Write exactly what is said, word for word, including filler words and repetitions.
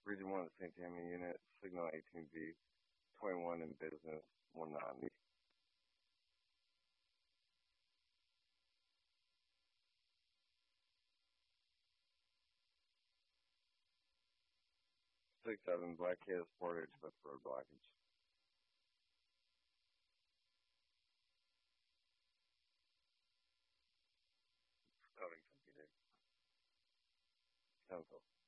Region one, Saint Tammany unit, signal eighteen V, twenty-one in business, one ninety. Six seven, Black Hills Portage with road blockage. Covington P D. Council.